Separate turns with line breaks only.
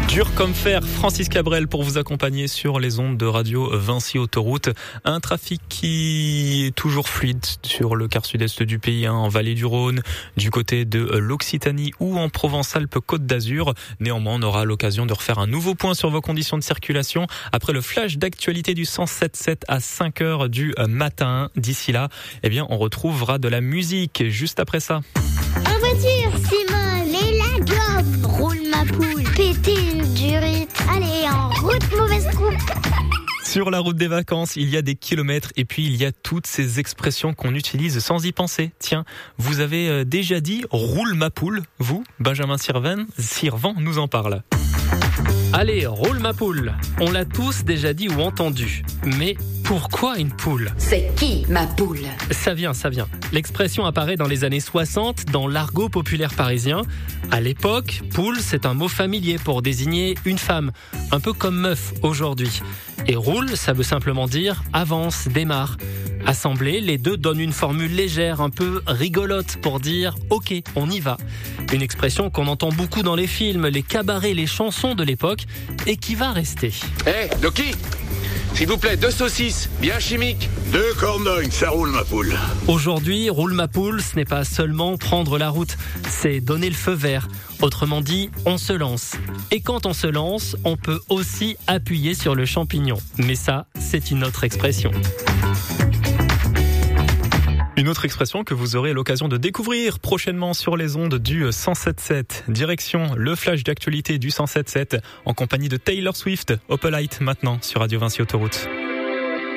Dur comme fer, Francis Cabrel pour vous accompagner sur les ondes de radio Vinci Autoroute. Un trafic qui est toujours fluide sur le quart sud-est du pays, en Vallée du Rhône, du côté de l'Occitanie ou en Provence-Alpes-Côte d'Azur. Néanmoins, on aura l'occasion de refaire un nouveau point sur vos conditions de circulation après le flash d'actualité du 107.7 à 5h du matin. D'ici là, on retrouvera de la musique juste après ça.
En voiture, Simone, et la gomme, roule ma poule, péter une durite, allez en route, mauvaise coupe.
Sur la route des vacances, il y a des kilomètres et puis il y a toutes ces expressions qu'on utilise sans y penser. Tiens, vous avez déjà dit « roule ma poule », vous, Benjamin Sirvan nous en parle.
Allez, roule ma poule. On l'a tous déjà dit ou entendu. Mais pourquoi une poule ?
C'est qui ma poule ?
Ça vient. L'expression apparaît dans les années 60 dans l'argot populaire parisien. À l'époque, poule, c'est un mot familier pour désigner une femme, un peu comme meuf aujourd'hui. Et roule, ça veut simplement dire avance, démarre. Assemblés, les deux donnent une formule légère, un peu rigolote pour dire « ok, on y va ». Une expression qu'on entend beaucoup dans les films, les cabarets, les chansons de l'époque et qui va rester.
Hé, Doki, s'il vous plaît, 2 saucisses, bien chimiques.
2 cornognes, ça roule ma poule.
Aujourd'hui, roule ma poule, ce n'est pas seulement prendre la route, c'est donner le feu vert. Autrement dit, on se lance. Et quand on se lance, on peut aussi appuyer sur le champignon. Mais ça, c'est une autre expression.
Une autre expression que vous aurez l'occasion de découvrir prochainement sur les ondes du 107.7. Direction le flash d'actualité du 107.7 en compagnie de Taylor Swift, Opalite maintenant sur Radio Vinci Autoroute.